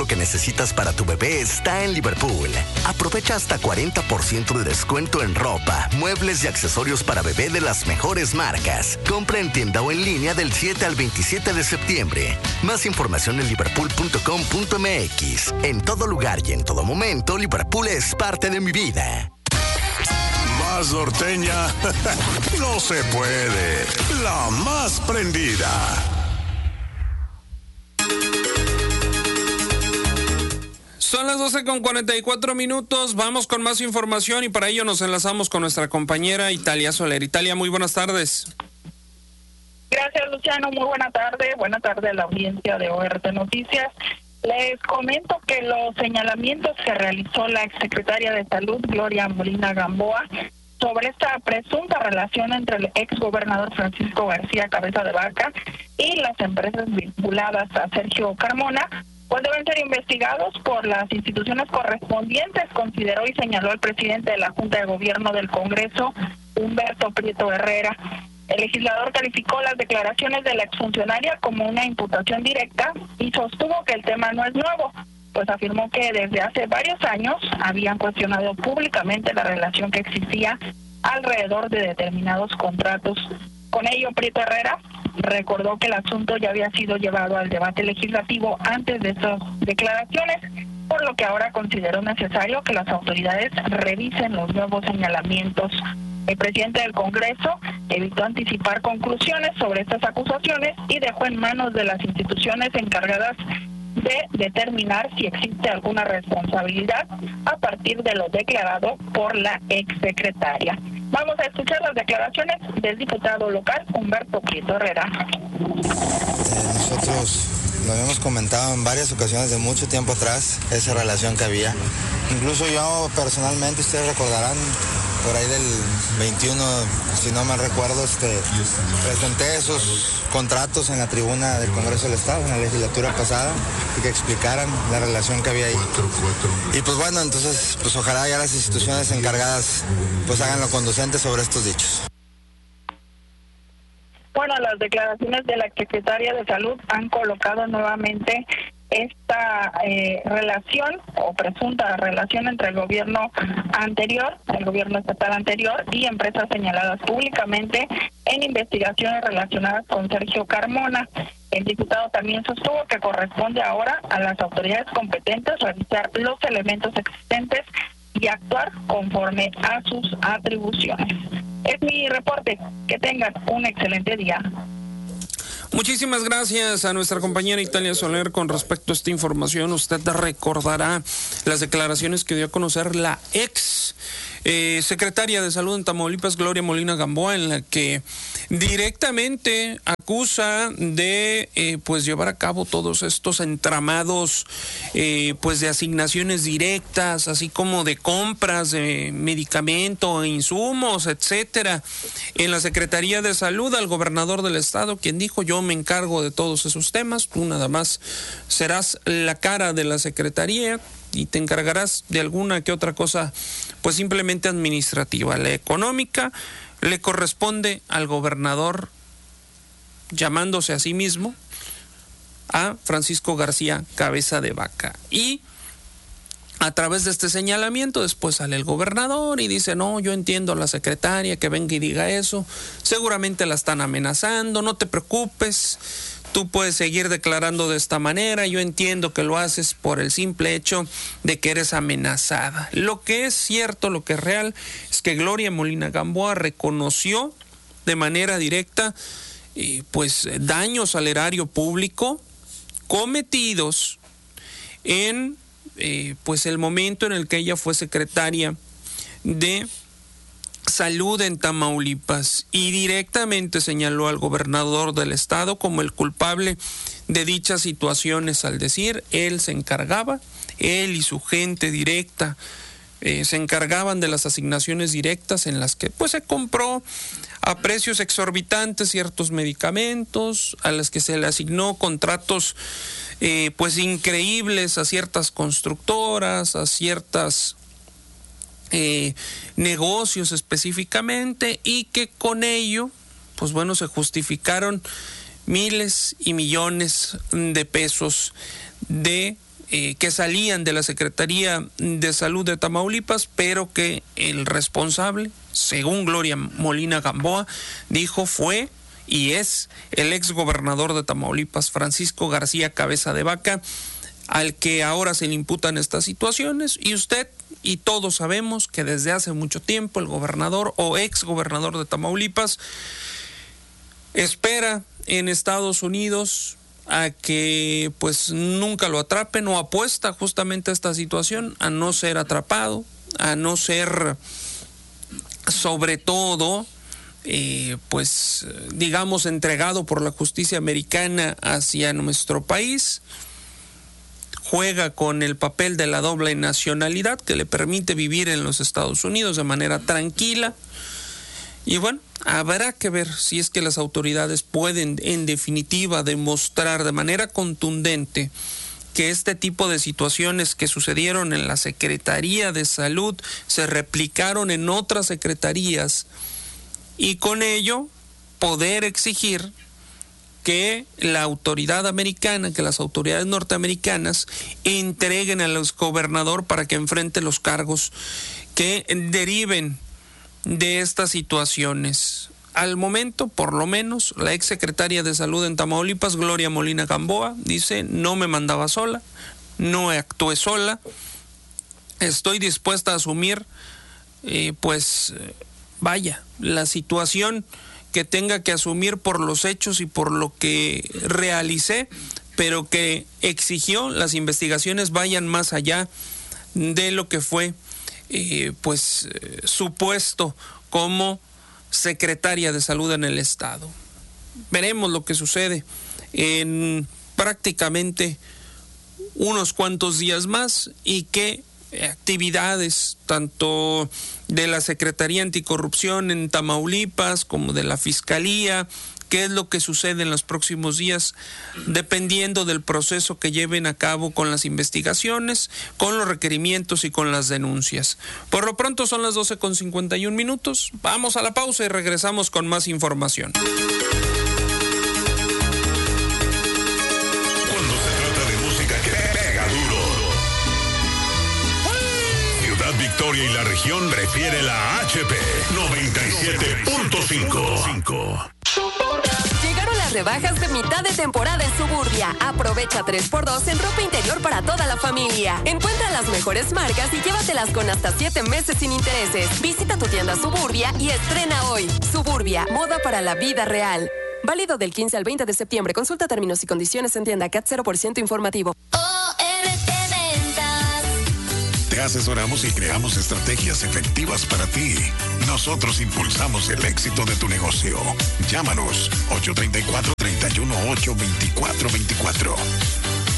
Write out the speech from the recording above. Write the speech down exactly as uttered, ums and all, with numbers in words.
lo que necesitas para tu bebé está en Liverpool. Aprovecha hasta cuarenta por ciento de descuento en ropa, muebles y accesorios para bebé de las mejores marcas. Compra en tienda o en línea del siete al veintisiete de septiembre. Más información en liverpool punto com punto m x. En todo lugar y en todo momento, Liverpool es parte de mi vida. Más norteña no se puede. La más prendida. Son las doce con cuarenta y cuatro minutos. Vamos con más información y para ello nos enlazamos con nuestra compañera Italia Soler. Italia, muy buenas tardes. Gracias, Luciano. Muy buena tarde. Buena tarde a la audiencia de O R T Noticias. Les comento que los señalamientos que realizó la exsecretaria de Salud, Gloria Molina Gamboa, sobre esta presunta relación entre el exgobernador Francisco García Cabeza de Vaca y las empresas vinculadas a Sergio Carmona, pues deben ser investigados por las instituciones correspondientes, consideró y señaló el presidente de la Junta de Gobierno del Congreso, Humberto Prieto Herrera. El legislador calificó las declaraciones de la exfuncionaria como una imputación directa y sostuvo que el tema no es nuevo, pues afirmó que desde hace varios años habían cuestionado públicamente la relación que existía alrededor de determinados contratos. Con ello, Prieto Herrera recordó que el asunto ya había sido llevado al debate legislativo antes de esas declaraciones, por lo que ahora consideró necesario que las autoridades revisen los nuevos señalamientos. El presidente del Congreso evitó anticipar conclusiones sobre estas acusaciones y dejó en manos de las instituciones encargadas de determinar si existe alguna responsabilidad a partir de lo declarado por la exsecretaria. Vamos a escuchar las declaraciones del diputado local Humberto Prieto Herrera. Eh, nosotros lo habíamos comentado en varias ocasiones de mucho tiempo atrás, esa relación que había. Incluso yo personalmente, ustedes recordarán, por ahí del veintiuno, si no me recuerdo, este, presenté esos contratos en la tribuna del Congreso del Estado, en la legislatura pasada, y que explicaran la relación que había ahí. Y pues bueno, entonces, pues ojalá ya las instituciones encargadas pues hagan lo conducente sobre estos dichos. Bueno, las declaraciones de la secretaria de Salud han colocado nuevamente esta eh, relación o presunta relación entre el gobierno anterior, el gobierno estatal anterior y empresas señaladas públicamente en investigaciones relacionadas con Sergio Carmona. El diputado también sostuvo que corresponde ahora a las autoridades competentes revisar los elementos existentes y actuar conforme a sus atribuciones. Es mi reporte. Que tengan un excelente día. Muchísimas gracias a nuestra compañera Italia Soler con respecto a esta información. Usted recordará las declaraciones que dio a conocer la ex eh, secretaria de Salud en Tamaulipas, Gloria Molina Gamboa, en la que directamente acusa de eh, pues llevar a cabo todos estos entramados eh, pues de asignaciones directas, así como de compras de medicamento, insumos, etcétera, en la Secretaría de Salud al gobernador del estado, quien dijo: yo me encargo de todos esos temas, tú nada más serás la cara de la secretaría y te encargarás de alguna que otra cosa pues simplemente administrativa. La económica le corresponde al gobernador, llamándose a sí mismo a Francisco García Cabeza de Vaca. Y a través de este señalamiento después sale el gobernador y dice: no, yo entiendo a la secretaria que venga y diga eso, seguramente la están amenazando, no te preocupes, tú puedes seguir declarando de esta manera, yo entiendo que lo haces por el simple hecho de que eres amenazada. Lo que es cierto, lo que es real, es que Gloria Molina Gamboa reconoció de manera directa eh, pues daños al erario público cometidos en eh, pues el momento en el que ella fue secretaria de Salud en Tamaulipas, y directamente señaló al gobernador del estado como el culpable de dichas situaciones, al decir: él se encargaba, él y su gente directa eh, se encargaban de las asignaciones directas en las que pues se compró a precios exorbitantes ciertos medicamentos, a las que se le asignó contratos eh, pues increíbles a ciertas constructoras, a ciertas Eh, negocios específicamente, y que con ello pues bueno se justificaron miles y millones de pesos de eh, que salían de la Secretaría de Salud de Tamaulipas, pero que el responsable, según Gloria Molina Gamboa, dijo fue y es el ex gobernador de Tamaulipas, Francisco García Cabeza de Vaca, al que ahora se le imputan estas situaciones. Y usted y todos sabemos que desde hace mucho tiempo el gobernador o ex gobernador de Tamaulipas espera en Estados Unidos a que pues nunca lo atrapen, o apuesta justamente a esta situación, a no ser atrapado, a no ser sobre todo eh, pues digamos entregado por la justicia americana hacia nuestro país. Juega con el papel de la doble nacionalidad que le permite vivir en los Estados Unidos de manera tranquila. Y bueno, habrá que ver si es que las autoridades pueden en definitiva demostrar de manera contundente que este tipo de situaciones que sucedieron en la Secretaría de Salud se replicaron en otras secretarías, y con ello poder exigir que la autoridad americana, que las autoridades norteamericanas entreguen al gobernador para que enfrente los cargos que deriven de estas situaciones. Al momento, por lo menos, la ex secretaria de Salud en Tamaulipas, Gloria Molina Gamboa, dice: no me mandaba sola, no actué sola, estoy dispuesta a asumir, eh, pues, vaya, la situación que tenga que asumir por los hechos y por lo que realicé, pero que exigió las investigaciones vayan más allá de lo que fue Eh, pues eh, supuesto como secretaria de Salud en el estado. Veremos lo que sucede en prácticamente unos cuantos días más, y qué actividades tanto de la Secretaría Anticorrupción en Tamaulipas como de la Fiscalía, qué es lo que sucede en los próximos días, dependiendo del proceso que lleven a cabo con las investigaciones, con los requerimientos y con las denuncias. Por lo pronto son las doce con cincuenta y un minutos. Vamos a la pausa y regresamos con más información. Cuando se trata de música que pega duro, Ciudad Victoria y la región prefiere la H P noventa y siete punto cinco. Llegaron las rebajas de mitad de temporada en Suburbia. Aprovecha tres por dos en ropa interior para toda la familia. Encuentra las mejores marcas y llévatelas con hasta siete meses sin intereses. Visita tu tienda Suburbia y estrena hoy. Suburbia, moda para la vida real. Válido del quince al veinte de septiembre. Consulta términos y condiciones en tienda. C A T cero por ciento informativo. Te asesoramos y creamos estrategias efectivas para ti. Nosotros impulsamos el éxito de tu negocio. Llámanos ocho tres cuatro, tres uno ocho, dos cuatro dos cuatro.